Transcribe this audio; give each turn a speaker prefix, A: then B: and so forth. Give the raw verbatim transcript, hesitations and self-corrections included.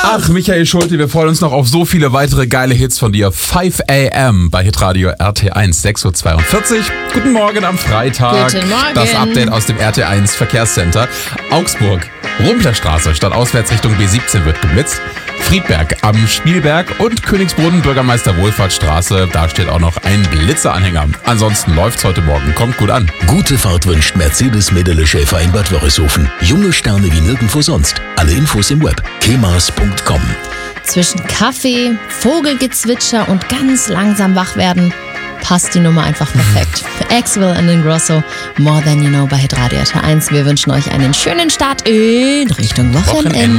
A: Ach, Michael Schulte, wir freuen uns noch auf so viele weitere geile Hits von dir. fünf a m bei Hitradio R T eins, sechs Uhr zweiundvierzig. Guten Morgen am Freitag.
B: Guten Morgen.
A: Das Update aus dem R T eins Verkehrscenter. Augsburg, Rumplerstraße, statt Auswärtsrichtung B siebzehn wird geblitzt. Friedberg am Spielberg und Königsbrunn, Bürgermeister Wohlfahrtsstraße. Da steht auch noch ein Blitzeranhänger. Ansonsten läuft's heute Morgen. Kommt gut an.
C: Gute Fahrt wünscht Mercedes Medele Schäfer in Bad Wörishofen. Junge Sterne wie nirgendwo sonst. Alle Infos im Web kemas punkt com.
B: Zwischen Kaffee, Vogelgezwitscher und ganz langsam wach werden passt die Nummer einfach perfekt. Für Axwell and Ingrosso, More Than You Know bei Hitradio R T eins. Wir wünschen euch einen schönen Start in Richtung Wochenende.
A: Wochenende.